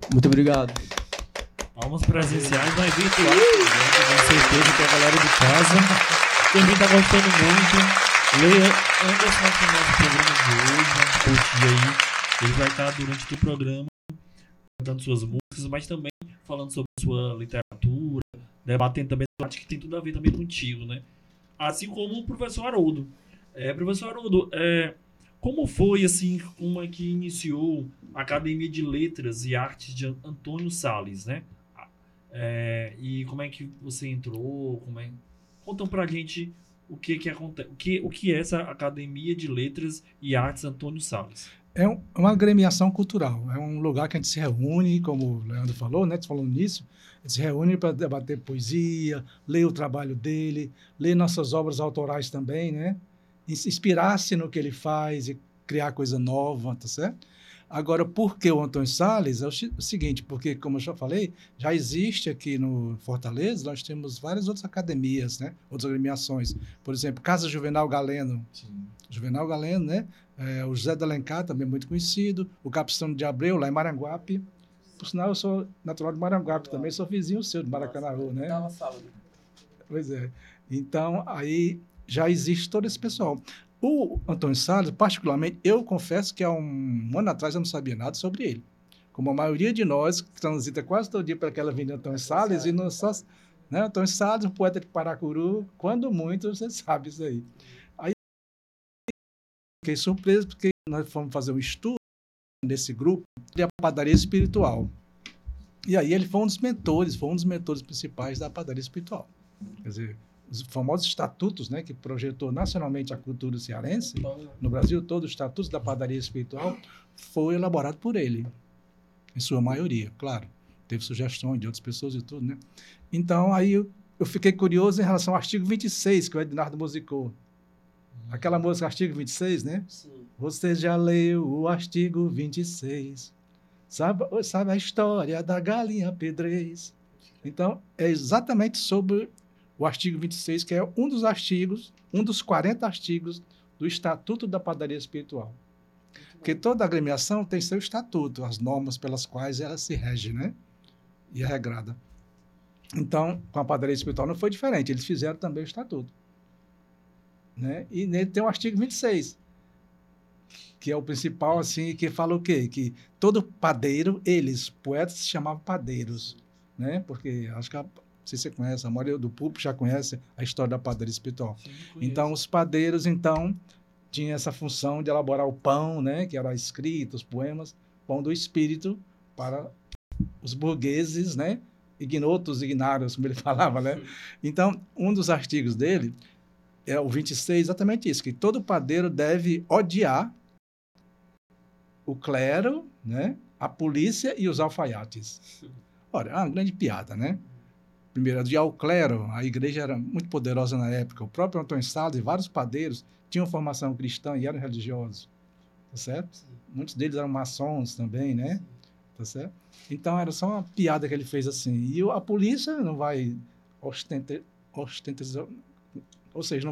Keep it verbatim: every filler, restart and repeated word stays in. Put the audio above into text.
Muito obrigado. Palmas presenciais, mas virtuais, né? Com certeza que a galera de casa também tá gostando muito. Leia Anderson aqui no nosso programa de hoje, vamos curtir aí. Ele vai estar durante todo o programa cantando suas músicas, mas também falando sobre sua literatura, debatendo também arte que tem tudo a ver também contigo, né? Assim como o professor Haroldo. É, professor Haroldo, é, como foi, assim, como é que iniciou a Academia de Letras e Artes de Antônio Salles, né? É, e como é que você entrou? Como é... Contam pra gente o que que acontece, o que, o que é essa Academia de Letras e Artes Antônio Salles. É um, uma agremiação cultural, é um lugar que a gente se reúne, como o Leandro falou, né, falando nisso, a gente se reúne para debater poesia, ler o trabalho dele, ler nossas obras autorais também, né, inspirar-se no que ele faz e criar coisa nova, tá certo? Agora, por que o Antônio Salles? É o, o seguinte, porque, como eu já falei, já existe aqui no Fortaleza, nós temos várias outras academias, né, outras agremiações, por exemplo, Casa Juvenal Galeno, Sim. Juvenal Galeno, né? É, o José de Alencar, também muito conhecido, o Capistrano de Abreu, lá em Maranguape. Por sinal, eu sou natural de Maranguape também, sou vizinho seu de Maracanãú, né? Pois é. Então, aí já existe todo esse pessoal. O Antônio Salles, particularmente, eu confesso que há um, um ano atrás eu não sabia nada sobre ele. Como a maioria de nós, que transita quase todo dia para aquela avenida Antônio Salles, e não só... Né? Antônio Salles, um poeta de Paracuru, quando muito, você sabe isso aí. Fiquei surpreso porque nós fomos fazer um estudo desse grupo de a padaria espiritual. E aí ele foi um dos mentores, foi um dos mentores principais da padaria espiritual. Quer dizer, os famosos estatutos, né, que projetou nacionalmente a cultura cearense, no Brasil todo, os estatutos da padaria espiritual, foi elaborado por ele, em sua maioria, claro. Teve sugestões de outras pessoas e tudo, né? Então, aí eu, eu fiquei curioso em relação ao artigo vinte e seis, que o Ednardo musicou. Aquela música, artigo vinte e seis, né? Sim. Você já leu o artigo vinte e seis. Sabe, sabe a história da galinha pedrez? Então, é exatamente sobre o artigo vinte e seis, que é um dos artigos, um dos quarenta artigos do Estatuto da Padaria Espiritual. Porque toda agremiação tem seu estatuto, as normas pelas quais ela se rege, né? E é regrada. Então, com a Padaria Espiritual não foi diferente, eles fizeram também o estatuto. Né? E nele tem o artigo vinte e seis, que é o principal, assim, que fala o quê? Que todo padeiro, eles, poetas, se chamavam padeiros, né? Porque acho que, a, não sei se você conhece, a maioria do público já conhece a história da padaria espiritual. Sim, então, os padeiros, então, tinham essa função de elaborar o pão, né? Que era a escrita, os poemas, pão do espírito para os burgueses, né? Ignotos, ignários, como ele falava, né? Então, um dos artigos dele é o vinte e seis, exatamente isso, que todo padeiro deve odiar o clero, né, a polícia e os alfaiates. Ora, é uma grande piada, né? Primeiro, odiar o clero, a igreja era muito poderosa na época, o próprio Antônio Salles e vários padeiros tinham formação cristã e eram religiosos, tá certo? Sim. Muitos deles eram maçons também, né? Sim. Tá certo? Então, era só uma piada que ele fez assim. E a polícia não vai ostentar, ostentar, ou seja, não